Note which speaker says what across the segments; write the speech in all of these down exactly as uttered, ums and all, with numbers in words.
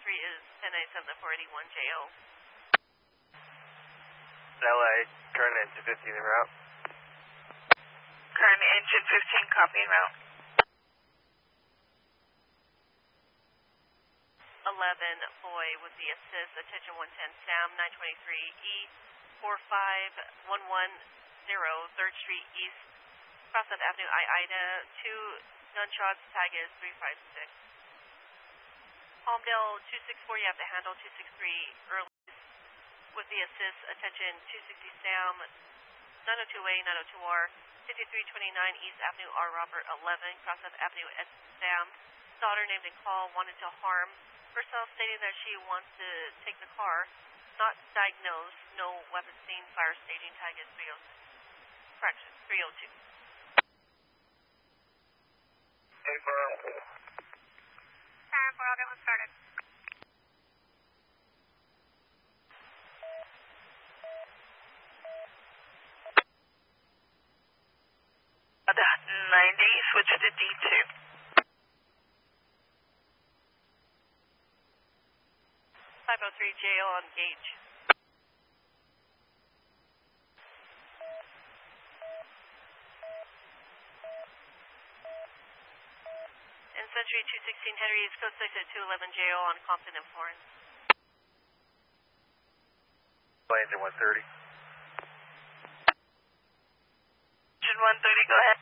Speaker 1: three is ten ninety-seven four eighty-one J O.
Speaker 2: L A, current engine fifteen en route.
Speaker 3: Current engine fifteen, copy en route.
Speaker 1: eleven, boy with the assist, attention one ten, Sam, nine twenty-three E, four five one one zero, third Street East, Crossup Avenue, I Ida, two gunshots, tag is three five six. Palmdale, two six four, you have to handle two six three, early with the assist, attention two sixty Sam, nine oh two A, nine oh two R, fifty-three twenty-nine East Avenue, R Robert, eleven, Crossup Avenue, S Sam, daughter named and call, wanted to harm. Herself stating that she wants to take the car, not diagnosed, no weapon seen, fire staging, tag is three oh six. Correction, three oh two.
Speaker 3: Siren four, I'll get one started. ninety, switch to D two.
Speaker 1: five oh three J O on gauge. And Century two sixteen Henry is code six at two eleven J O on Compton and Florence.
Speaker 2: Engine one thirty.
Speaker 3: Engine one thirty, go ahead.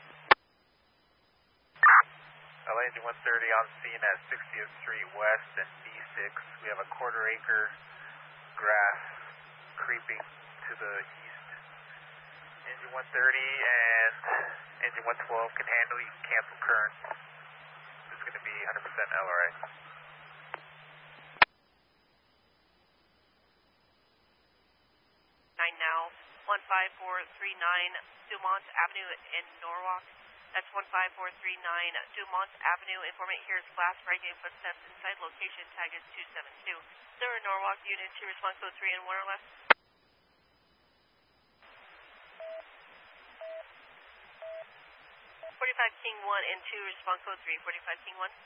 Speaker 2: L A engine one thirty on scene at sixtieth Street West and D six. We have a quarter acre grass creeping to the east. Engine one thirty and engine one twelve can handle, you can cancel current. It's going to be one hundred percent L R A.
Speaker 1: Nine now, one five four three nine Dumont Avenue in Norwalk. That's one five four three nine Dumont Avenue. Informant hears glass breaking footsteps inside location. Tag is two seven two. There are Norwalk units to respond code three and one or less. forty-five King one and two respond code three. forty-five King one.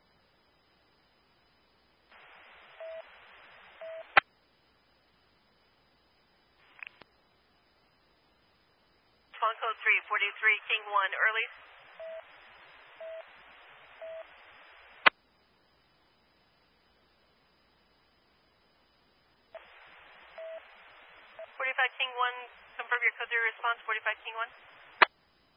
Speaker 1: Respond code three. forty-three King one early. forty-five King one, confirm your code three response. forty-five King one.